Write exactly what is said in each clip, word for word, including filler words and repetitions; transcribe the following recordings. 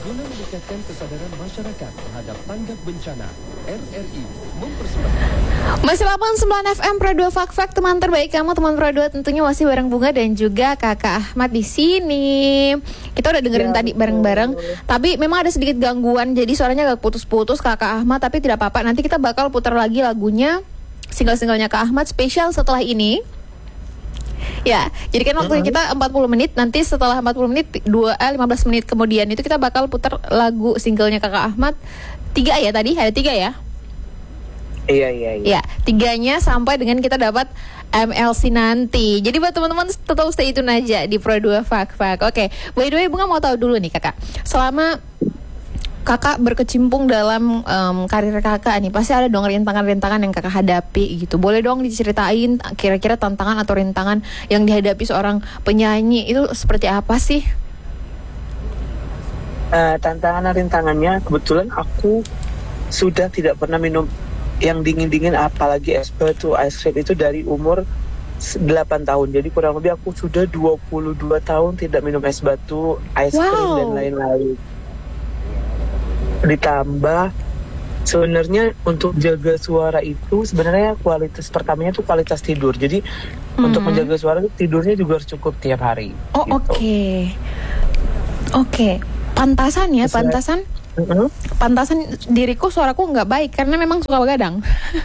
Guna meningkatkan kesadaran masyarakat terhadap tanggap bencana, R R I mempersembahkan. Masih delapan puluh sembilan F M Pro dua Fak Fak, teman terbaik kamu, teman Pro dua tentunya masih bareng Bunga dan juga Kakak Ahmad di sini. Kita udah dengerin ya, tadi bareng-bareng, tapi memang ada sedikit gangguan, jadi suaranya agak putus-putus Kakak Ahmad, tapi tidak apa-apa. Nanti kita bakal putar lagi lagunya, single-singlenya Kak Ahmad spesial setelah ini. Ya, jadi kan waktunya kita empat puluh menit. Nanti setelah empat puluh menit, dua, eh, lima belas menit kemudian itu kita bakal putar lagu singlenya Kakak Ahmad. Tiga ya tadi, ada tiga ya? Iya, iya, iya. Ya, tiganya sampai dengan kita dapat M L C nanti. Jadi buat teman-teman tetap stay tune aja di Pro dua Fak Fak. Oke, by the way Bunga mau tahu dulu nih Kakak. Selama Kakak berkecimpung dalam um, karir Kakak nih, pasti ada dong rintangan-rintangan yang Kakak hadapi gitu. Boleh dong diceritain kira-kira tantangan atau rintangan yang dihadapi seorang penyanyi itu seperti apa sih? Uh, tantangan dan rintangannya, kebetulan aku sudah tidak pernah minum yang dingin-dingin, apalagi es batu, ice cream itu dari umur delapan tahun. Jadi kurang lebih aku sudah dua puluh dua tahun tidak minum es batu, ice cream wow. dan lain-lain. Ditambah sebenarnya untuk jaga suara itu sebenarnya kualitas pertamanya tuh kualitas tidur. Jadi hmm. untuk menjaga suara itu tidurnya juga harus cukup tiap hari. Oh gitu. oke, okay. oke. Okay. Pantasan ya, Sesuai. pantasan. Uh-huh. Pantasan diriku suaraku nggak baik karena memang suka begadang.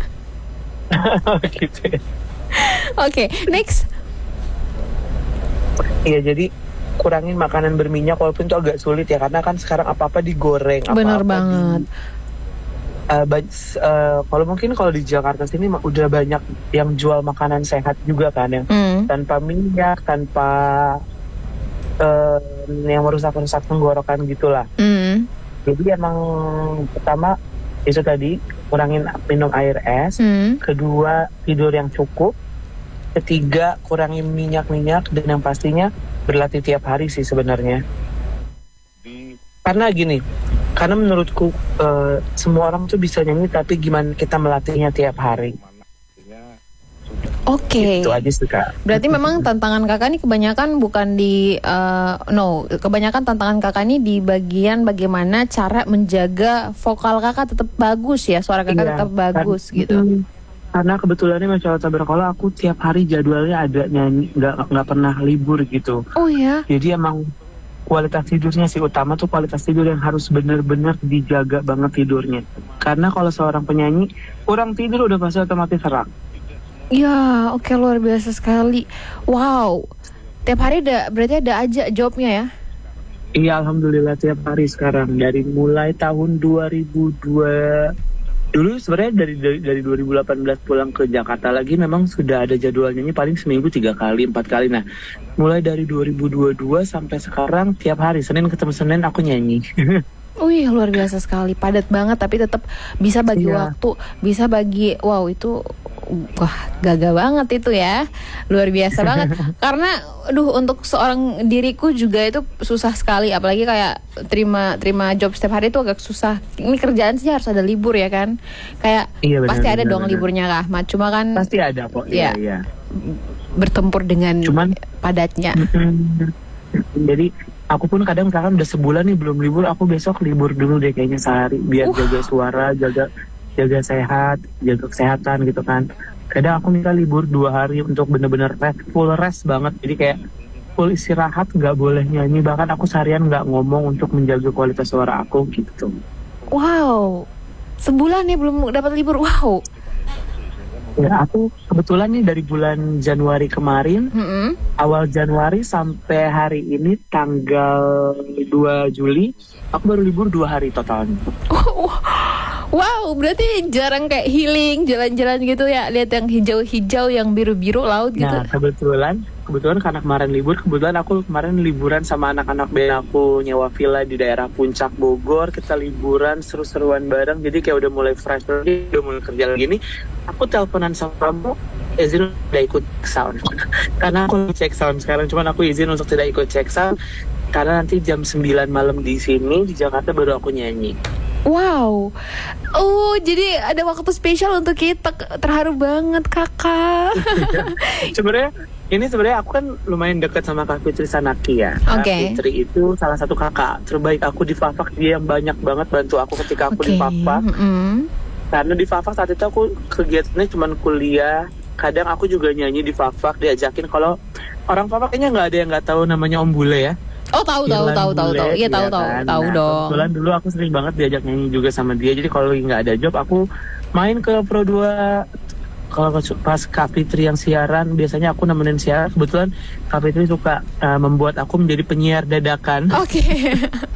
Gitu. Ya. Oke, okay, next. Iya, jadi kurangin makanan berminyak, walaupun itu agak sulit ya, karena kan sekarang apa-apa digoreng. Benar apa-apa banget. Di, uh, uh, kalau mungkin kalau di Jakarta sini udah banyak yang jual makanan sehat juga kan, yang mm. tanpa minyak, tanpa uh, yang merusak-rusak tenggorokan gitulah. Mm. Jadi emang pertama itu tadi kurangin minum air es, mm. kedua tidur yang cukup, ketiga kurangin minyak-minyak, dan yang pastinya berlatih tiap hari sih sebenarnya. Karena gini, karena menurutku uh, semua orang tuh bisa nyanyi, tapi gimana kita melatihnya tiap hari. Oke. Okay. Itu aja sih Kak. Berarti memang tantangan Kakak ini kebanyakan bukan di uh, no, kebanyakan tantangan Kakak ini di bagian bagaimana cara menjaga vokal Kakak tetap bagus ya, suara Kakak iya, tetap bagus kan, gitu. Hmm. Karena kebetulannya Masya Allah Tabarakallah, aku tiap hari jadwalnya ada nyanyi, nggak nggak pernah libur gitu. Oh ya. Jadi emang kualitas tidurnya sih utama, tuh kualitas tidur yang harus benar-benar dijaga banget tidurnya. Karena kalau seorang penyanyi kurang tidur udah pasti otomatis serak. Ya, oke, okay, luar biasa sekali. Wow. Tiap hari ada, berarti ada aja jobnya ya? Iya, alhamdulillah tiap hari sekarang, dari mulai tahun dua ribu dua. Dulu sebenarnya dari, dari dari dua ribu delapan belas pulang ke Jakarta lagi memang sudah ada jadwal nyanyi paling seminggu tiga kali, empat kali. Nah, mulai dari dua ribu dua puluh dua sampai sekarang tiap hari Senin ketemu Senin aku nyanyi. Wih, luar biasa sekali, padat banget tapi tetap bisa bagi iya. waktu, bisa bagi, wow itu, wah gagah banget itu ya, luar biasa banget. Karena, aduh untuk seorang diriku juga itu susah sekali, apalagi kayak terima terima job setiap hari itu agak susah. Ini kerjaan sih harus ada libur ya kan, kayak iya, bener, pasti ada bener, dong bener. liburnya Kak Ahmad, cuma kan pasti ada kok, ya, ya. bertempur dengan Cuman, padatnya. Jadi aku pun kadang misalkan udah sebulan nih belum libur, aku besok libur dulu deh kayaknya sehari biar uh. jaga suara, jaga jaga sehat, jaga kesehatan gitu kan. Kadang aku minta libur dua hari untuk bener-bener rest, full rest banget. Jadi kayak full istirahat, nggak boleh nyanyi, bahkan aku seharian nggak ngomong untuk menjaga kualitas suara aku gitu. Wow, sebulan nih belum dapat libur, wow. Ya, aku kebetulan nih dari bulan Januari kemarin, mm-hmm. awal Januari sampai hari ini tanggal dua Juli, aku baru libur dua hari totalnya. Wow, berarti jarang kayak healing, jalan-jalan gitu ya, lihat yang hijau-hijau, yang biru-biru laut gitu. Nah, kebetulan, kebetulan karena kemarin libur, kebetulan aku kemarin liburan sama anak-anak band aku, nyewa villa di daerah Puncak Bogor, kita liburan seru-seruan bareng, jadi kayak udah mulai fresh lagi, udah mulai kerja lagi nih. Aku teleponan sama kamu, izin udah ikut check sound. Karena aku cek sound sekarang, cuman aku izin untuk tidak ikut check sound, karena nanti jam sembilan malam di sini, di Jakarta baru aku nyanyi. Wow, oh jadi ada waktu spesial untuk kita, terharu banget kakak. Sebenarnya Ini sebenarnya aku kan lumayan dekat sama Kak Fitri Sanaki ya. Oke. Kak Fitri itu salah satu kakak terbaik aku di Fafak. Dia yang banyak banget bantu aku ketika aku okay. di Fafak. Mm-hmm. Karena di Fafak saat itu aku kegiatannya cuma kuliah. Kadang aku juga nyanyi di Fafak, diajakin. Kalau orang Fafak kayaknya nggak ada yang nggak tahu namanya Om Bule ya. Oh tahu tahu tahu tahu tahu. Iya tahu tahu kan? tahu Nah, dong. Kebetulan dulu aku sering banget diajak nyanyi juga sama dia. Jadi kalau nggak ada job aku main ke Pro dua. Kalau pas Kak Fitri yang siaran, biasanya aku nemenin siaran. Kebetulan Kak Fitri suka uh, membuat aku menjadi penyiar dadakan. Oke. Okay.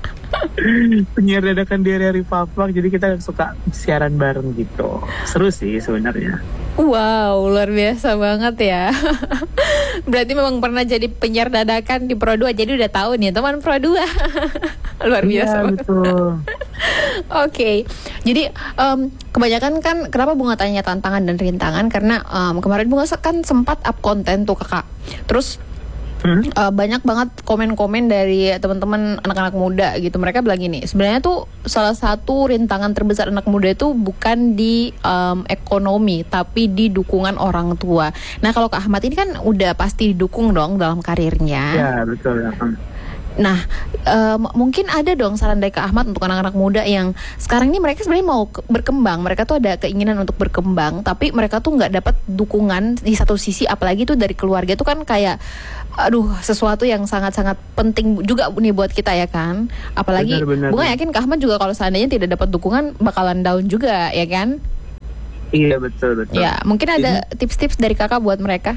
Penyiar dadakan di area Fafak, jadi kita suka siaran bareng gitu. Seru sih sebenarnya. Wow, luar biasa banget ya. Berarti memang pernah jadi penyiar dadakan di Pro dua, jadi udah tahu nih teman Pro dua. Luar biasa. Iya, betul. Oke, okay. Jadi um, kebanyakan kan kenapa Bunga tanya tantangan dan rintangan karena um, kemarin Bunga kan sempat up konten tuh kakak. Terus hmm? uh, banyak banget komen-komen dari teman-teman anak-anak muda gitu. Mereka bilang gini, sebenarnya tuh salah satu rintangan terbesar anak muda itu bukan di um, ekonomi, tapi di dukungan orang tua. Nah kalau Kak Ahmad ini kan udah pasti didukung dong dalam karirnya. Ya betul ya. Nah, um, mungkin ada dong saran dari Kak Ahmad untuk anak-anak muda yang sekarang ini mereka sebenarnya mau ke- berkembang, mereka tuh ada keinginan untuk berkembang, tapi mereka tuh nggak dapat dukungan di satu sisi, apalagi tuh dari keluarga itu kan kayak, aduh, sesuatu yang sangat-sangat penting juga nih buat kita ya kan, apalagi Bunga yakin Kak Ahmad juga kalau seandainya tidak dapat dukungan bakalan down juga ya kan? Iya betul betul. Ya, mungkin ada Jadi, tips-tips dari kakak buat mereka?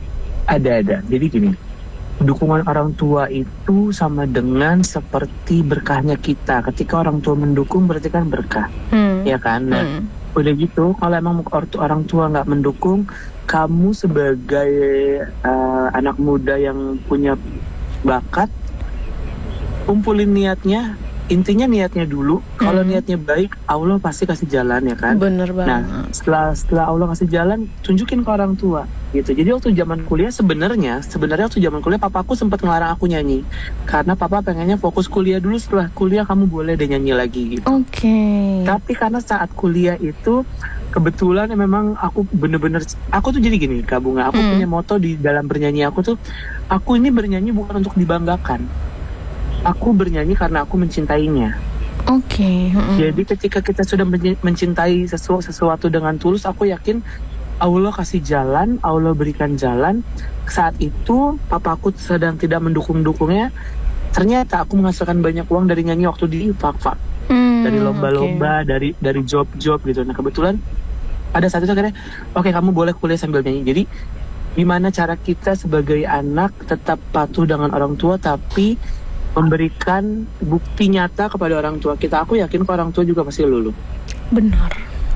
Ada ada. Jadi gini. Dukungan orang tua itu sama dengan seperti berkahnya kita. Ketika orang tua mendukung berarti kan berkah, hmm. ya kan? Nah, hmm. udah gitu, kalau emang orang tua nggak mendukung, kamu sebagai uh, anak muda yang punya bakat, kumpulin niatnya. Intinya niatnya dulu. Kalau hmm. niatnya baik, Allah pasti kasih jalan ya kan. Bener banget. Nah, setelah setelah Allah kasih jalan, tunjukin ke orang tua gitu. Jadi waktu zaman kuliah sebenarnya, sebenarnya waktu zaman kuliah papaku sempat ngelarang aku nyanyi karena papa pengennya fokus kuliah dulu. Setelah kuliah kamu boleh deh nyanyi lagi gitu. Oke. Okay. Tapi karena saat kuliah itu kebetulan memang aku bener-bener, aku tuh jadi gini Kak Bunga, aku hmm. punya moto di dalam bernyanyi aku tuh, aku ini bernyanyi bukan untuk dibanggakan. Aku bernyanyi karena aku mencintainya. Oke. Okay. Mm-hmm. Jadi ketika kita sudah mencintai sesuatu, sesuatu dengan tulus, aku yakin Allah kasih jalan, Allah berikan jalan. Saat itu papaku sedang tidak mendukung-dukungnya. Ternyata aku menghasilkan banyak uang dari nyanyi waktu di Fafak, mm, dari lomba-lomba, okay. dari dari job-job gitu. Nah kebetulan pada saat itu akhirnya, oke okay, kamu boleh kuliah sambil nyanyi. Jadi gimana cara kita sebagai anak tetap patuh dengan orang tua tapi memberikan bukti nyata kepada orang tua kita. Aku yakin kok orang tua juga pasti luluh. Benar.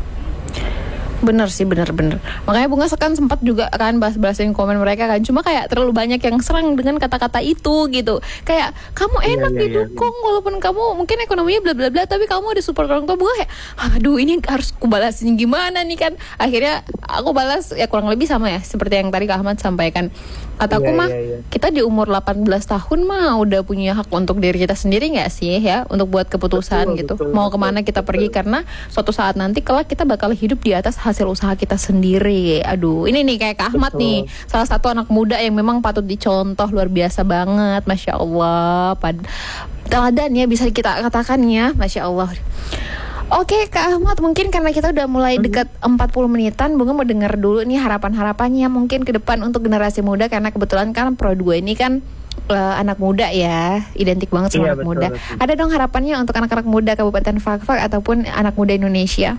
Bener sih, bener-bener. Makanya Bunga kan sempat juga kan bahas-bahasin komen mereka kan. Cuma kayak terlalu banyak yang serang dengan kata-kata itu gitu. Kayak kamu enak yeah, yeah, didukung yeah, yeah. walaupun kamu mungkin ekonominya bla bla bla, tapi kamu ada support orang tua. Bunga kayak, aduh ini harus aku balasin gimana nih kan. Akhirnya aku balas ya kurang lebih sama ya seperti yang tadi Kak Ahmad sampaikan. Kataku yeah, mah yeah, yeah. kita di umur delapan belas tahun mah udah punya hak untuk diri kita sendiri gak sih ya, untuk buat keputusan betul, gitu betul, mau betul, kemana betul, kita betul. pergi karena suatu saat nanti kelak kita bakal hidup di atas hasil usaha kita sendiri. Aduh ini nih kayak Kak Ahmad betul. nih salah satu anak muda yang memang patut dicontoh, luar biasa banget, Masya Allah. Pad- teladan ya bisa kita katakan ya, Masya Allah. Oke Kak Ahmad, mungkin karena kita udah mulai dekat empat puluh menitan, Bunga mau dengar dulu nih harapan-harapannya mungkin ke depan untuk generasi muda, karena kebetulan kan Pro dua ini kan uh, anak muda ya, identik banget sama iya, anak betul, muda. Betul. Ada dong harapannya untuk anak-anak muda Kabupaten Fafak ataupun anak muda Indonesia?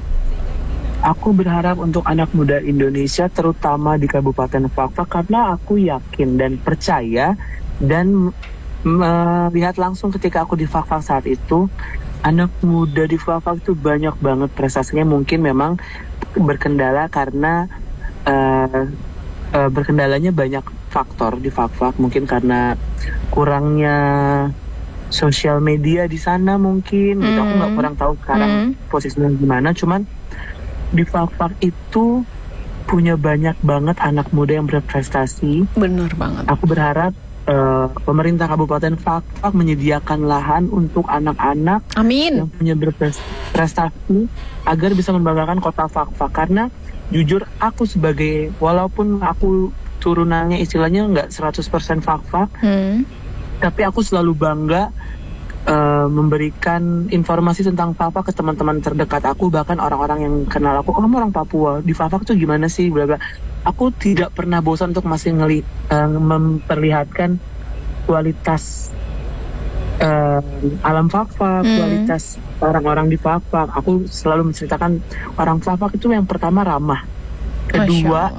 Aku berharap untuk anak muda Indonesia terutama di Kabupaten Fafak, karena aku yakin dan percaya dan melihat langsung ketika aku di Fafak saat itu, anak muda di Fafak itu banyak banget prestasinya. Mungkin memang berkendala karena uh, uh, berkendalanya banyak faktor di Fafak. Mungkin karena kurangnya sosial media di sana mungkin. Mm. Gitu. Aku nggak kurang tahu sekarang mm. posisinya gimana. Cuman di Fafak itu punya banyak banget anak muda yang berprestasi. Benar banget. Aku berharap Uh, pemerintah Kabupaten Fafak menyediakan lahan untuk anak-anak Amin. yang punya berprestasi agar bisa membanggakan kota Fafak. Karena jujur aku sebagai, walaupun aku turunannya istilahnya nggak seratus persen fak-fak, hmm. tapi aku selalu bangga uh, memberikan informasi tentang fak-fak ke teman-teman terdekat aku, bahkan orang-orang yang kenal aku. Oh, kamu orang Papua, di fak-fak tuh gimana sih, bla bla. Aku tidak pernah bosan untuk masih ngeli, uh, memperlihatkan kualitas uh, alam fak-fak, hmm. kualitas orang-orang di fak-fak. Aku selalu menceritakan orang fak-fak itu yang pertama ramah, kedua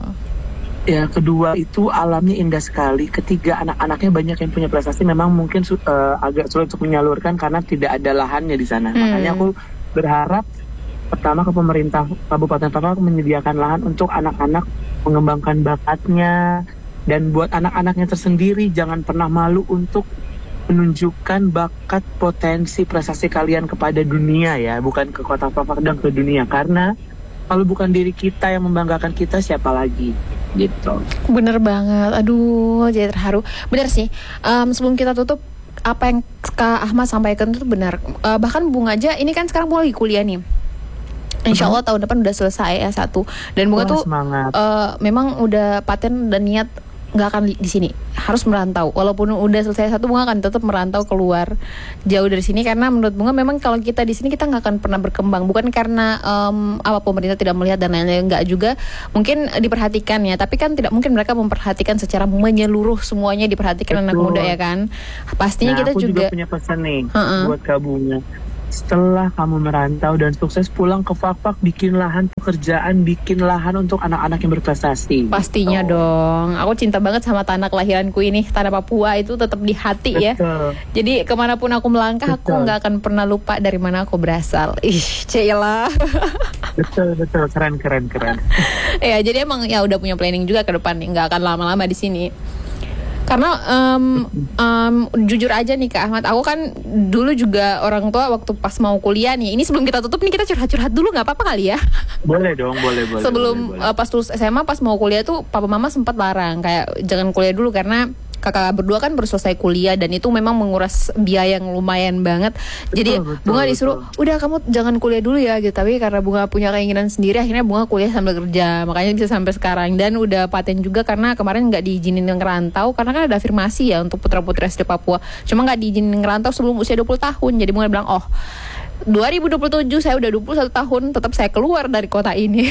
ya kedua itu alamnya indah sekali, ketiga anak-anaknya banyak yang punya prestasi. Memang mungkin uh, agak sulit untuk menyalurkan karena tidak ada lahannya di sana. Hmm. Makanya aku berharap pertama ke pemerintah Kabupaten Papua menyediakan lahan untuk anak-anak mengembangkan bakatnya, dan buat anak-anaknya tersendiri jangan pernah malu untuk menunjukkan bakat, potensi, prestasi kalian kepada dunia ya, bukan ke kota Papua dan ke dunia. Karena kalau bukan diri kita yang membanggakan kita, siapa lagi? Gitu. Bener banget. Aduh, jadi terharu. Bener sih. Um, sebelum kita tutup, apa yang Kak Ahmad sampaikan itu benar. Uh, bahkan Bunga aja, ini kan sekarang Bunga lagi kuliah nih. Insya Allah tahun depan udah selesai S satu. Dan Bunga tuh uh, memang udah paten dan niat nggak akan di, di sini, harus merantau. Walaupun udah selesai satu, Bunga akan tetap merantau keluar jauh dari sini, karena menurut Bunga memang kalau kita di sini kita nggak akan pernah berkembang. Bukan karena um, apa pemerintah tidak melihat dan lain-lain, nggak juga. Mungkin diperhatikan ya, tapi kan tidak mungkin mereka memperhatikan secara menyeluruh, semuanya diperhatikan. Betul. Anak muda ya kan. Pastinya nah, kita aku juga, juga punya pesan nih uh-uh. buat Bunga. Setelah kamu merantau dan sukses pulang ke Fak-Fak, bikin lahan pekerjaan, bikin lahan untuk anak-anak yang berprestasi. Pastinya oh. dong. Aku cinta banget sama tanah kelahiranku ini. Tanah Papua itu tetap di hati. Betul. Ya. Jadi kemanapun aku melangkah, betul. Aku nggak akan pernah lupa dari mana aku berasal. Ih, Cila. Betul, betul. Keren, keren, keren. Ya, jadi emang ya udah punya planning juga ke depan. Nggak akan lama-lama di sini. Karena um, um, jujur aja nih Kak Ahmad, aku kan dulu juga orang tua waktu pas mau kuliah nih. Ini sebelum kita tutup nih, kita curhat-curhat dulu, nggak apa-apa kali ya? Boleh dong, boleh boleh. Sebelum boleh, boleh. Uh, pas lulus S M A, pas mau kuliah tuh papa mama sempat larang kayak jangan kuliah dulu karena kakak berdua kan baru selesai kuliah dan itu memang menguras biaya yang lumayan banget. Jadi betul, betul, Bunga disuruh, betul. Udah kamu jangan kuliah dulu ya gitu. Tapi karena Bunga punya keinginan sendiri, akhirnya Bunga kuliah sambil kerja. Makanya bisa sampai sekarang dan udah paten juga karena kemarin nggak diizinin ngerantau karena kan ada afirmasi ya untuk putra-putri asli Papua. Cuma nggak diizinin ngerantau sebelum usia dua puluh tahun. Jadi Bunga bilang, oh dua ribu dua puluh tujuh saya udah dua puluh satu tahun, tetap saya keluar dari kota ini.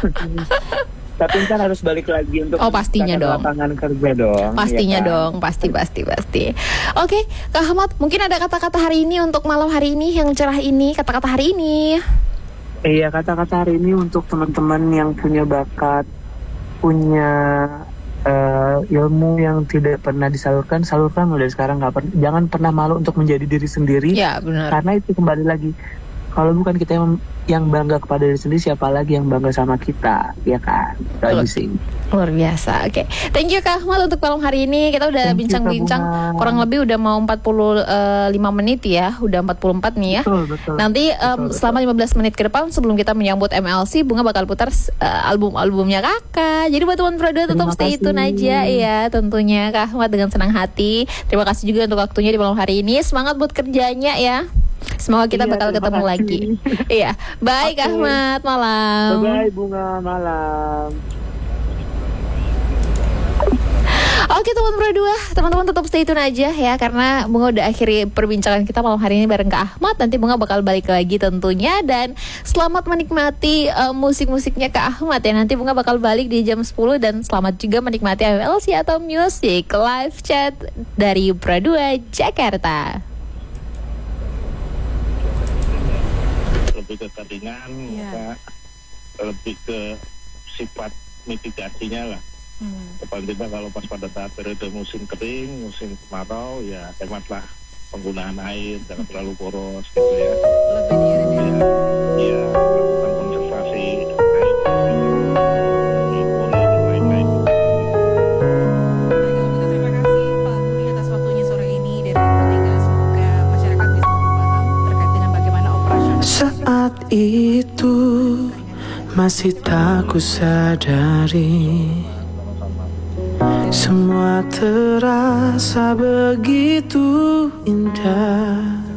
Tapi kan harus balik lagi untuk oh, pastinya dong. Lapangan kerja dong. Pastinya ya kan? dong, pasti pasti pasti. Oke, Kak Ahmad, mungkin ada kata-kata hari ini untuk malam hari ini yang cerah ini, kata-kata hari ini. Iya, kata-kata hari ini untuk teman-teman yang punya bakat, punya uh, ilmu yang tidak pernah disalurkan, salurkan mulai sekarang. Nggak per- jangan pernah malu untuk menjadi diri sendiri. Ya, benar. Karena itu kembali lagi, kalau bukan kita yang yang bangga kepada diri sendiri, siapa lagi yang bangga sama kita, ya kan? Luar, luar biasa. Oke, okay. Thank you Kak Ahmad untuk malam hari ini. Kita udah Thank bincang-bincang kurang lebih udah mau empat puluh lima menit ya, udah empat puluh empat nih ya. Betul, betul. Nanti um, betul, betul. selama lima belas menit ke depan sebelum kita menyambut M L C, Bunga bakal putar uh, album-albumnya Kakak. Jadi buat teman Prodo tetap stay tune aja ya, tentunya Kak Ahmad dengan senang hati. Terima kasih juga untuk waktunya di malam hari ini. Semangat buat kerjanya ya. Semoga kita iya, bakal ketemu kasih. lagi. Iya, bye okay. Ahmad, malam. Bye Bunga, malam. Oke teman berdua, teman-teman tetap stay tune aja ya, karena Bunga udah akhiri perbincangan kita malam hari ini bareng Kak Ahmad. Nanti Bunga bakal balik lagi tentunya, dan selamat menikmati uh, musik-musiknya Kak Ahmad ya. Nanti Bunga bakal balik di jam sepuluh, dan selamat juga menikmati M L C atau Music Live Chat dari Pradua Jakarta. Lebih ke keringan, yeah. lebih ke sifat mitigasinya lah. Hmm. Kemudian kalau pas pada saat periode musim kering, musim kemarau, ya hematlah penggunaan air, jangan terlalu boros gitu ya. Lebih diiringi. Ya, ya, melakukan konservasi air. Terima kasih Pak Budi atas waktunya sore ini dari Tiga. Semoga masyarakat bisa lebih paham terkait dengan bagaimana operasional. Saat itu masih tak kusadari, semua terasa begitu indah.